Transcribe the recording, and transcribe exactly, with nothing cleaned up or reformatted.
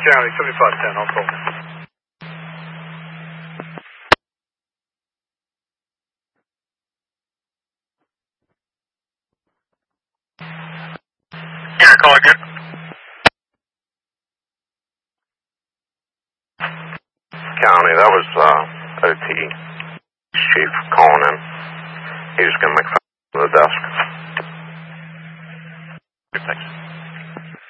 County, seventy-five ten, I'll call. Yeah, call again. County, that was uh, O T Chief calling in. He was going to make fun of the desk.